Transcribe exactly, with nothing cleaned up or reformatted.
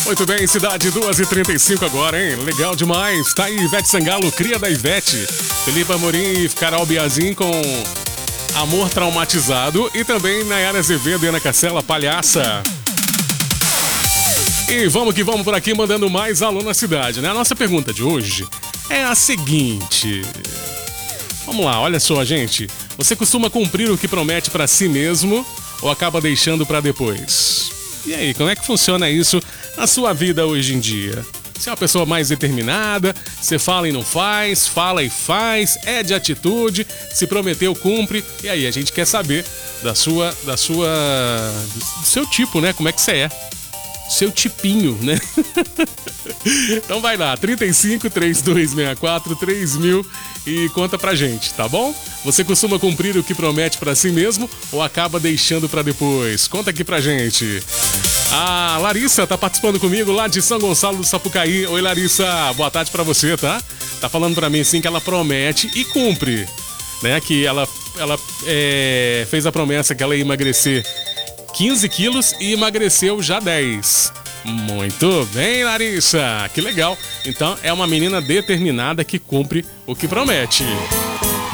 Muito bem, cidade duas e trinta e cinco agora, hein? Legal demais. Tá aí Ivete Sangalo, cria da Ivete. Felipe Amorim e Carol Biazin com Amor Traumatizado. E também Nayara Azevedo e Ana Castela, Palhaça. E vamos que vamos por aqui, mandando mais alô na cidade, né? A nossa pergunta de hoje é a seguinte. Vamos lá, olha só, gente. Você costuma cumprir o que promete pra si mesmo ou acaba deixando pra depois? E aí, como é que funciona isso na sua vida hoje em dia? Você é uma pessoa mais determinada, você fala e não faz, fala e faz, é de atitude, se prometeu, cumpre. E aí, a gente quer saber da sua, da sua, do seu tipo, né? Como é que você é? Seu tipinho, né? Então vai lá, trinta e cinco, trinta e dois sessenta e quatro, três mil e conta pra gente, tá bom? Você costuma cumprir o que promete pra si mesmo ou acaba deixando pra depois? Conta aqui pra gente. A Larissa tá participando comigo lá de São Gonçalo do Sapucaí. Oi, Larissa, boa tarde pra você, tá? Tá falando pra mim sim que ela promete e cumpre, né? Que ela, ela é, fez a promessa que ela ia emagrecer quinze quilos e emagreceu já dez. Muito bem, Larissa, que legal. Então é uma menina determinada que cumpre o que promete.